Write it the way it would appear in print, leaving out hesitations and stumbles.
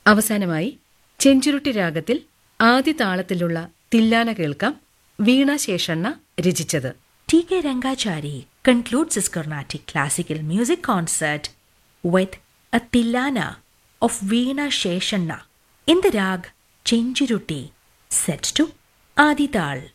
അവസാനമായി ചെഞ്ചുരുട്ടി രാഗത്തിൽ ആദ്യ താളത്തിലുള്ള തില്ലാന കേൾക്കാം. വീണ ശേഷണ്ണ രചിച്ചത്. T.K. Rangachari concludes his Carnatic classical music concert with a Tillana of Veena Sheshanna in the rag Chenjirutti, set to Adi Tal.